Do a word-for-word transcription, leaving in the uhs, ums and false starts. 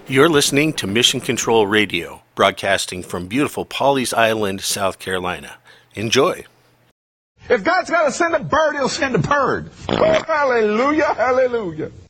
You're listening to Mission Control Radio, broadcasting from beautiful Pawleys Island, South Carolina. Enjoy. If God's got to send a bird, he'll send a bird. Oh, hallelujah, hallelujah.